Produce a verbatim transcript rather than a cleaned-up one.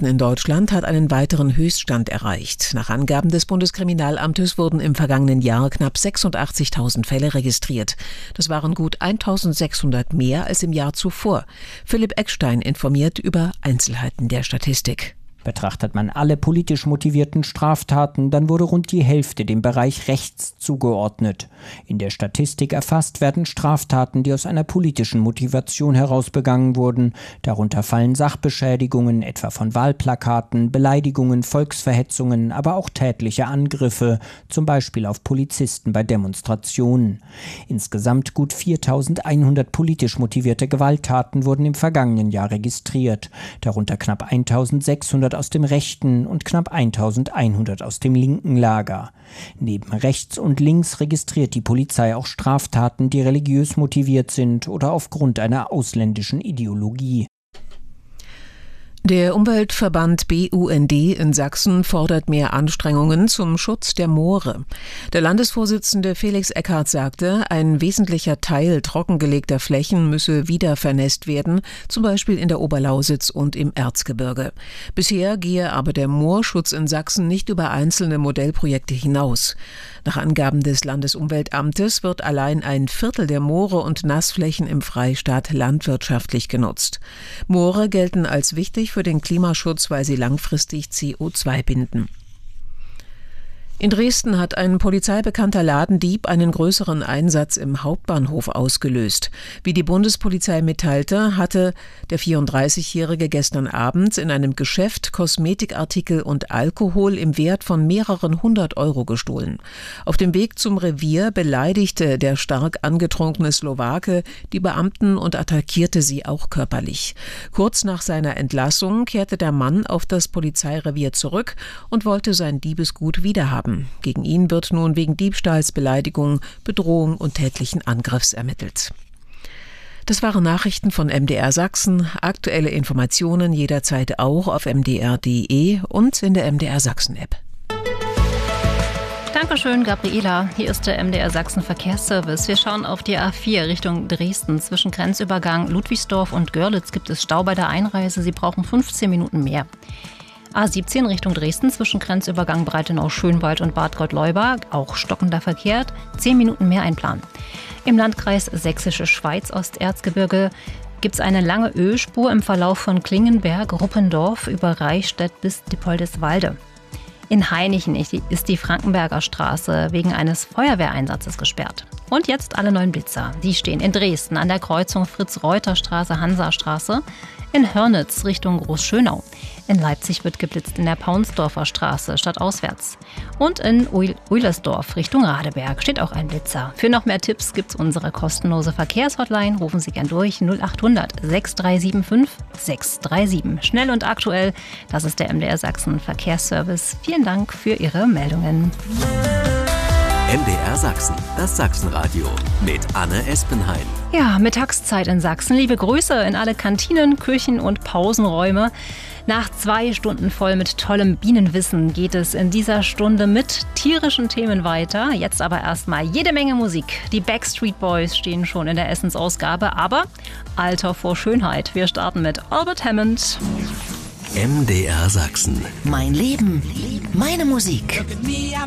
Straftaten in Deutschland hat einen weiteren Höchststand erreicht. Nach Angaben des Bundeskriminalamtes wurden im vergangenen Jahr knapp sechsundachtzigtausend Fälle registriert. Das waren gut eintausendsechshundert mehr als im Jahr zuvor. Philipp Eckstein informiert über Einzelheiten der Statistik. Betrachtet man alle politisch motivierten Straftaten, dann wurde rund die Hälfte dem Bereich rechts zugeordnet. In der Statistik erfasst werden Straftaten, die aus einer politischen Motivation heraus begangen wurden. Darunter fallen Sachbeschädigungen, etwa von Wahlplakaten, Beleidigungen, Volksverhetzungen, aber auch tätliche Angriffe, zum Beispiel auf Polizisten bei Demonstrationen. Insgesamt gut viertausendeinhundert politisch motivierte Gewalttaten wurden im vergangenen Jahr registriert. Darunter knapp eintausendsechshundert aus dem rechten und knapp eintausendeinhundert aus dem linken Lager. Neben rechts und links registriert die Polizei auch Straftaten, die religiös motiviert sind oder aufgrund einer ausländischen Ideologie. Der Umweltverband B U N D in Sachsen fordert mehr Anstrengungen zum Schutz der Moore. Der Landesvorsitzende Felix Eckhardt sagte, ein wesentlicher Teil trockengelegter Flächen müsse wieder vernässt werden, zum Beispiel in der Oberlausitz und im Erzgebirge. Bisher gehe aber der Moorschutz in Sachsen nicht über einzelne Modellprojekte hinaus. Nach Angaben des Landesumweltamtes wird allein ein Viertel der Moore und Nassflächen im Freistaat landwirtschaftlich genutzt. Moore gelten als wichtig für den Klimaschutz, weil sie langfristig C O zwei binden. In Dresden hat ein polizeibekannter Ladendieb einen größeren Einsatz im Hauptbahnhof ausgelöst. Wie die Bundespolizei mitteilte, hatte der vierunddreißigjährige gestern Abend in einem Geschäft Kosmetikartikel und Alkohol im Wert von mehreren hundert Euro gestohlen. Auf dem Weg zum Revier beleidigte der stark angetrunkene Slowake die Beamten und attackierte sie auch körperlich. Kurz nach seiner Entlassung kehrte der Mann auf das Polizeirevier zurück und wollte sein Diebesgut wiederhaben. Gegen ihn wird nun wegen Diebstahls, Beleidigung, Bedrohung und tätlichen Angriffs ermittelt. Das waren Nachrichten von M D R Sachsen. Aktuelle Informationen jederzeit auch auf m d r punkt d e und in der M D R Sachsen App. Dankeschön, Gabriela. Hier ist der M D R Sachsen Verkehrsservice. Wir schauen auf die A vier Richtung Dresden. Zwischen Grenzübergang Ludwigsdorf und Görlitz gibt es Stau bei der Einreise. Sie brauchen fünfzehn Minuten mehr. A siebzehn Richtung Dresden zwischen Grenzübergang Breitenau-Schönwald und Bad Gottleuba, auch stockender Verkehr, zehn Minuten mehr einplanen. Im Landkreis Sächsische Schweiz Osterzgebirge gibt es eine lange Ölspur im Verlauf von Klingenberg, Ruppendorf über Reichstätt bis Dippoldiswalde. In Hainichen ist die Frankenberger Straße wegen eines Feuerwehreinsatzes gesperrt. Und jetzt alle neuen Blitzer. Die stehen in Dresden an der Kreuzung Fritz-Reuter-Straße, Hansastraße, in Hörnitz Richtung Großschönau. In Leipzig wird geblitzt in der Paunsdorfer Straße stadtauswärts. Und in Uilersdorf Richtung Radeberg steht auch ein Blitzer. Für noch mehr Tipps gibt's unsere kostenlose Verkehrshotline. Rufen Sie gern durch null achthundert sechs drei sieben fünf sechs drei sieben. Schnell und aktuell, das ist der M D R Sachsen Verkehrsservice. Vielen Dank für Ihre Meldungen. M D R Sachsen, das Sachsenradio mit Anne Espenheim. Ja, Mittagszeit in Sachsen. Liebe Grüße in alle Kantinen, Küchen und Pausenräume. Nach zwei Stunden voll mit tollem Bienenwissen geht es in dieser Stunde mit tierischen Themen weiter. Jetzt aber erstmal jede Menge Musik. Die Backstreet Boys stehen schon in der Essensausgabe, aber Alter vor Schönheit. Wir starten mit Albert Hammond. M D R Sachsen. Mein Leben, meine Musik.